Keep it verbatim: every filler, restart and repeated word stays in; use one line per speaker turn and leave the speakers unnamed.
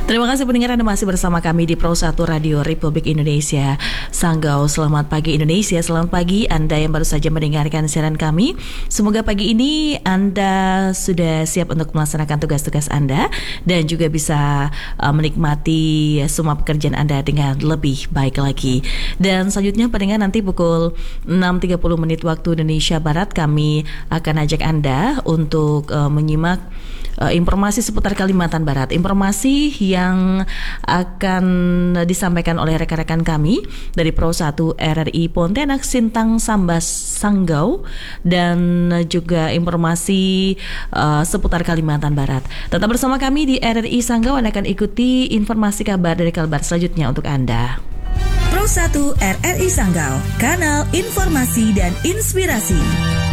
Terima kasih pendengar, Anda masih bersama kami di Pro satu Radio Republik Indonesia Sanggau. Selamat pagi Indonesia, selamat pagi Anda yang baru saja mendengarkan siaran kami. Semoga pagi ini Anda sudah siap untuk melaksanakan tugas-tugas Anda dan juga bisa uh, menikmati semua pekerjaan Anda dengan lebih baik lagi. Dan selanjutnya pendengar, nanti pukul enam tiga puluh menit waktu Indonesia Barat kami akan ajak Anda untuk uh, menyimak uh, informasi seputar Kalimantan Barat. Informasi yang akan disampaikan oleh rekan-rekan kami dari Pro satu R R I Pontianak Sintang Sambas Sanggau dan juga informasi uh, seputar Kalimantan Barat. Tetap bersama kami di R R I Sanggau, Anda akan ikuti informasi kabar dari Kalbar selanjutnya untuk Anda.
Pro satu R R I Sanggau, kanal informasi dan inspirasi.